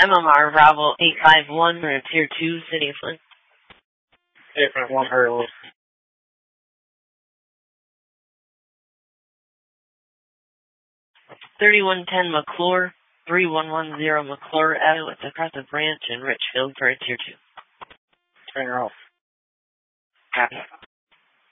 MMR Bravo 851 for a Tier 2, City of Flint. 851 Hurley. 3110 McClure, 3110 McClure Avenue at the Crescent Branch in Richfield for a Tier 2. Turn her off. Copy.